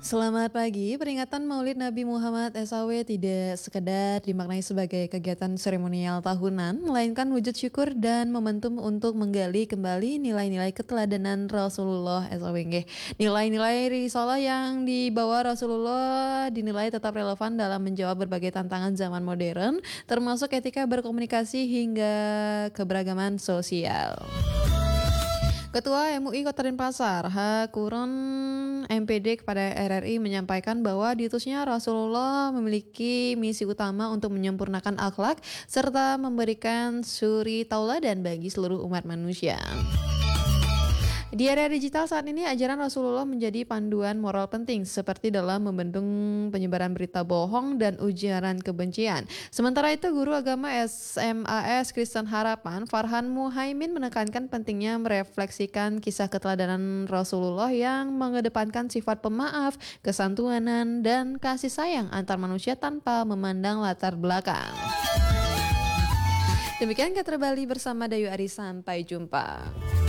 Selamat pagi, peringatan Maulid Nabi Muhammad SAW tidak sekedar dimaknai sebagai kegiatan seremonial tahunan, melainkan wujud syukur dan momentum untuk menggali kembali nilai-nilai keteladanan Rasulullah SAW. Nilai-nilai risalah yang dibawa Rasulullah dinilai tetap relevan dalam menjawab berbagai tantangan zaman modern, termasuk etika berkomunikasi hingga keberagaman sosial. Ketua MUI Kota Denpasar, H. Kuron MPD kepada RRI menyampaikan bahwa diutusnya Rasulullah memiliki misi utama untuk menyempurnakan akhlak serta memberikan suri tauladan bagi seluruh umat manusia. Di era digital saat ini, ajaran Rasulullah menjadi panduan moral penting seperti dalam membendung penyebaran berita bohong dan ujaran kebencian. Sementara itu, guru agama SMAS Kristen Harapan, Farhan Muhaimin menekankan pentingnya merefleksikan kisah keteladanan Rasulullah yang mengedepankan sifat pemaaf, kesantunan, dan kasih sayang antar manusia tanpa memandang latar belakang. Demikian Kata Bali bersama Dayu Ari, sampai jumpa.